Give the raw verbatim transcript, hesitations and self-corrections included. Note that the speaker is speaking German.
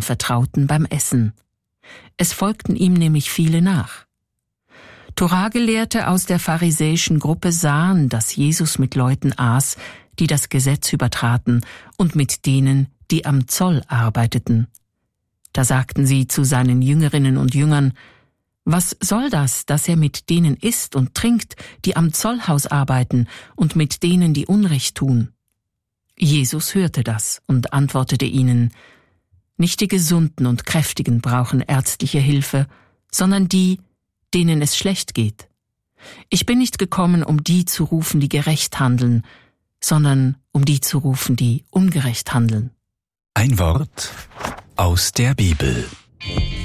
und vertrauten beim Essen. Es folgten ihm nämlich viele nach. Toragelehrte aus der pharisäischen Gruppe sahen, dass Jesus mit Leuten aß, die das Gesetz übertraten, und mit denen, die am Zoll arbeiteten. Da sagten sie zu seinen Jüngerinnen und Jüngern: Was soll das, dass er mit denen isst und trinkt, die am Zollhaus arbeiten, und mit denen, die Unrecht tun? Jesus hörte das und antwortete ihnen: Nicht die Gesunden und Kräftigen brauchen ärztliche Hilfe, sondern die, denen es schlecht geht. Ich bin nicht gekommen, um die zu rufen, die gerecht handeln, sondern um die zu rufen, die ungerecht handeln. Ein Wort aus der Bibel.